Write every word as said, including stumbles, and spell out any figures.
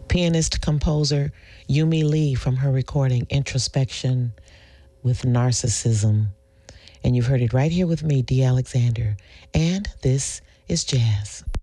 Pianist composer Yumi Lee from her recording Introspection with Narcissism. And you've heard it right here with me, Dee Alexander. And this is Jazz.